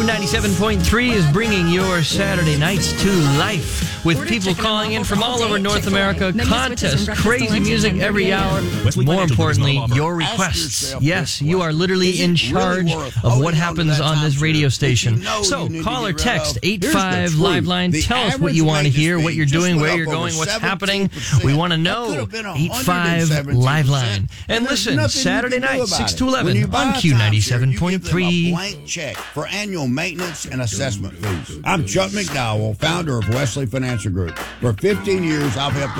Q97.3 is bringing your Saturday nights to life with people calling in from all over North America, contests, crazy music every hour. More importantly, your requests. Yes, you are literally in charge of what happens on this radio station. So call or text 85 Liveline. Tell us what you want to hear, what you're doing, where you're going, what's happening. We want to know. 85 Liveline. And listen, Saturday night, 6 to 11 on Q97.3. Blank check for annual maintenance and assessment fees. I'm Chuck McDowell, founder of Wesley Financial Group. For 15 years, I've helped